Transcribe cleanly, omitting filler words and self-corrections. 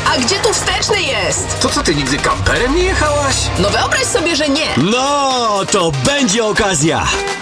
A gdzie tu wsteczny jest? To co, ty nigdy kamperem nie jechałaś? No wyobraź sobie, że nie. No, to będzie okazja.